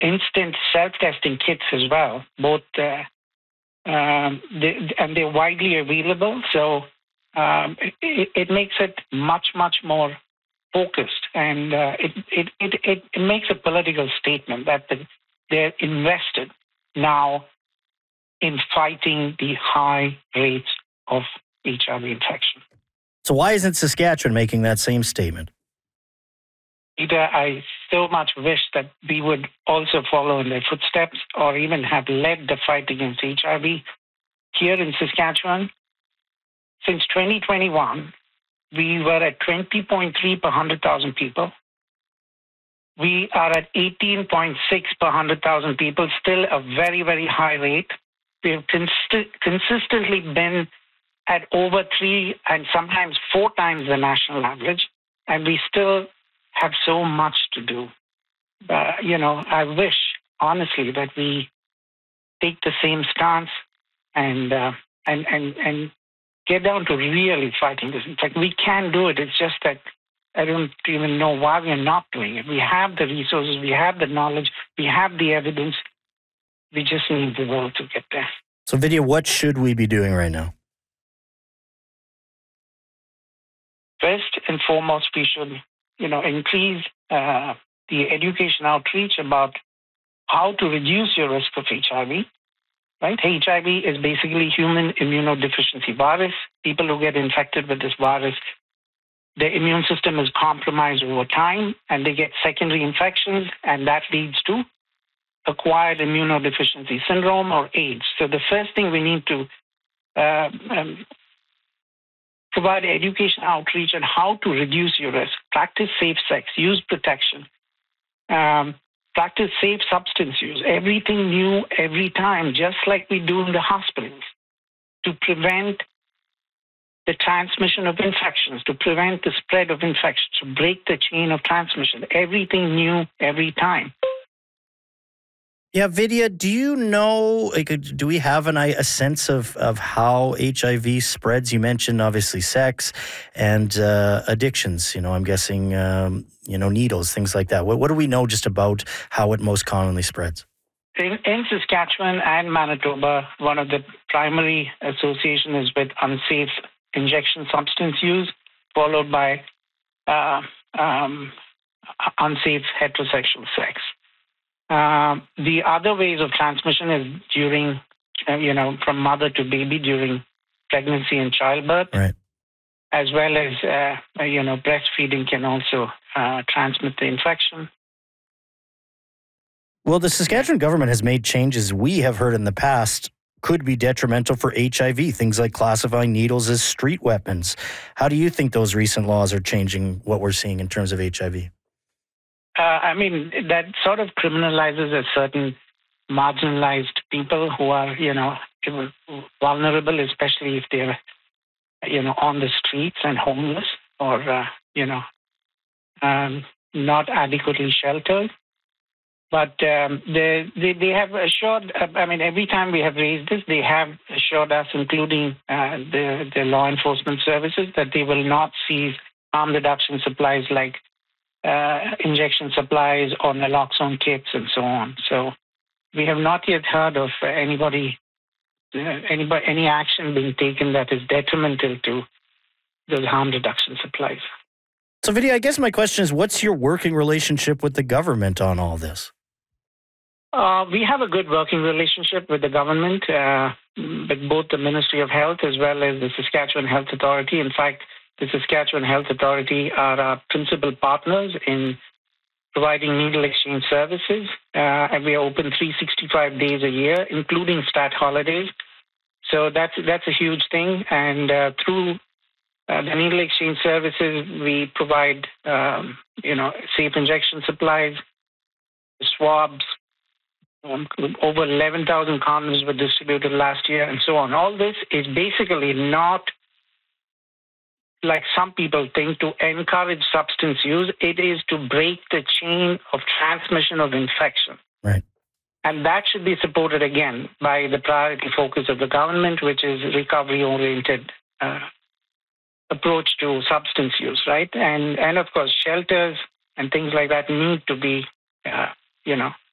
instant self-testing kits as well, both and they're widely available. So it makes it much, much more focused, and it makes a political statement that they're invested now in fighting the high rates of HIV infection. So why isn't Saskatchewan making that same statement? Peter, I so much wish that we would also follow in their footsteps or even have led the fight against HIV here in Saskatchewan. Since 2021, we were at 20.3 per 100,000 people. We are at 18.6 per 100,000 people, still a very, very high rate. We have consistently been at over 3 and sometimes 4 times the national average, and we still have so much to do. I wish, honestly, that we take the same stance and get down to really fighting this. In fact, we can do it. It's just that I don't even know why we are not doing it. We have the resources, we have the knowledge, we have the evidence. We just need the will to get there. So, Vidya, what should we be doing right now? First and foremost, we should, increase the education outreach about how to reduce your risk of HIV. Right? HIV is basically human immunodeficiency virus. People who get infected with this virus, their immune system is compromised over time, and they get secondary infections, and that leads to acquired immunodeficiency syndrome or AIDS. So the first thing we need to provide education outreach on how to reduce your risk, practice safe sex, use protection, practice safe substance use, everything new every time, just like we do in the hospitals, to prevent the transmission of infections, to prevent the spread of infections, to break the chain of transmission, everything new every time. Yeah, Vidya, do you know, do we have a sense of how HIV spreads? You mentioned, obviously, sex and addictions. I'm guessing, needles, things like that. What do we know just about how it most commonly spreads? In Saskatchewan and Manitoba, one of the primary associations is with unsafe injection substance use, followed by unsafe heterosexual sex. The other ways of transmission is during, from mother to baby during pregnancy and childbirth, right, as well as, breastfeeding can also transmit the infection. Well, the Saskatchewan government has made changes we have heard in the past could be detrimental for HIV, things like classifying needles as street weapons. How do you think those recent laws are changing what we're seeing in terms of HIV? That sort of criminalizes a certain marginalized people who are, vulnerable, especially if they're, on the streets and homeless or, not adequately sheltered. But they have assured, every time we have raised this, they have assured us, including the law enforcement services, that they will not seize harm reduction supplies like injection supplies or naloxone kits and so on. So we have not yet heard of any action being taken that is detrimental to those harm reduction supplies. So, Vidya, I guess my question is, what's your working relationship with the government on all this? We have a good working relationship with the government, with both the Ministry of Health as well as the Saskatchewan Health Authority. In fact, the Saskatchewan Health Authority are our principal partners in providing needle exchange services, and we are open 365 days a year, including stat holidays. So that's a huge thing. And through the needle exchange services, we provide safe injection supplies, swabs. Over 11,000 condoms were distributed last year, and so on. All this is basically not, like some people think, to encourage substance use. It is to break the chain of transmission of infection. Right. And that should be supported, again, by the priority focus of the government, which is recovery-oriented approach to substance use, right? And of course, shelters and things like that need to be,